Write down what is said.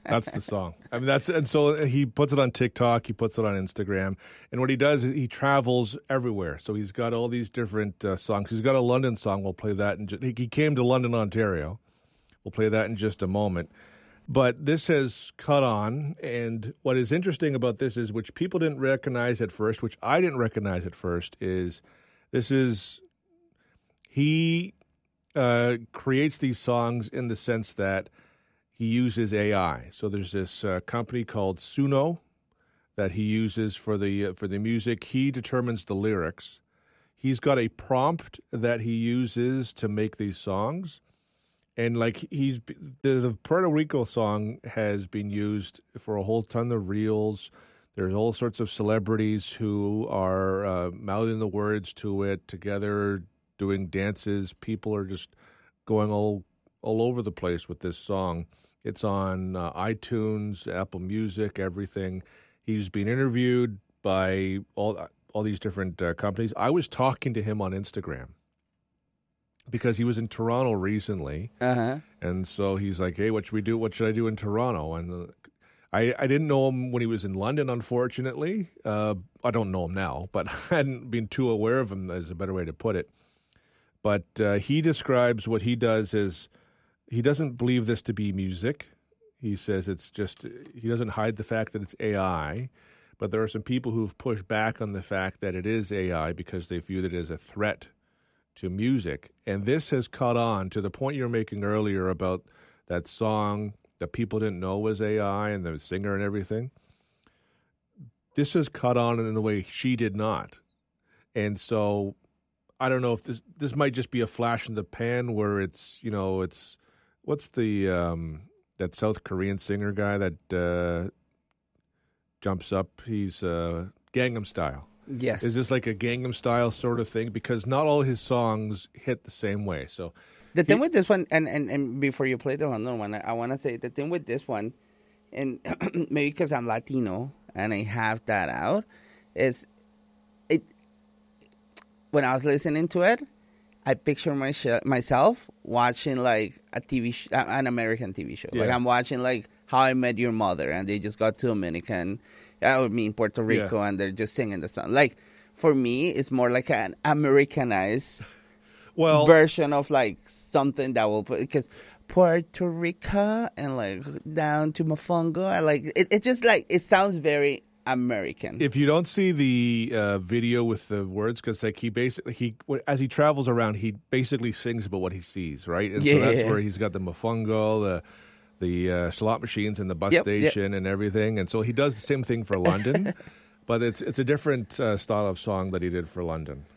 That's the song. I mean, and so he puts it on TikTok, he puts it on Instagram, and what he does is he travels everywhere. So he's got all these different songs. He's got a London song. We'll play that. He came to London, Ontario. We'll play that in just a moment. But this has caught on, and what is interesting about this is, which people didn't recognize at first, which I didn't recognize at first, is he creates these songs in the sense that he uses AI. So there's this company called Suno that he uses for the music. He determines the lyrics. He's got a prompt that he uses to make these songs. And like the Puerto Rico song has been used for a whole ton of reels. There's all sorts of celebrities who are mouthing the words to it together, doing dances. People are just going all over the place with this song. It's on iTunes, Apple Music, everything. He's been interviewed by all these different companies. I was talking to him on Instagram because he was in Toronto recently. Uh-huh. And so he's like, hey, what should we do? What should I do in Toronto? And I didn't know him when he was in London, unfortunately. I don't know him now, but I hadn't been too aware of him, is a better way to put it. But he describes what he does as he doesn't believe this to be music. He says it's just, he doesn't hide the fact that it's AI, but there are some people who've pushed back on the fact that it is AI because they view it as a threat to music. And this has caught on to the point you were making earlier about that song that people didn't know was AI and the singer and everything. This has caught on in a way she did not. And so I don't know if this might just be a flash in the pan where it's, what's the that South Korean singer guy that jumps up? He's Gangnam Style. Yes. Is this like a Gangnam Style sort of thing? Because not all his songs hit the same way. So the thing with this one, and before you play the London one, I want to say the thing with this one, and maybe because I'm Latino and I have that out, is it. When I was listening to it, I picture myself watching like a an American TV show. Yeah. Like I'm watching like How I Met Your Mother, and they just got to Dominican, Puerto Rico, and they're just singing the song. Like for me, it's more like an Americanized version of like something that will put, because Puerto Rico and like down to Mofongo, I like it. It just like it sounds very American. If you don't see the video with the words, because like he as he travels around, he basically sings about what he sees, right? And so that's where he's got the mofongo, the slot machines in the bus station and everything. And so he does the same thing for London, but it's a different style of song that he did for London.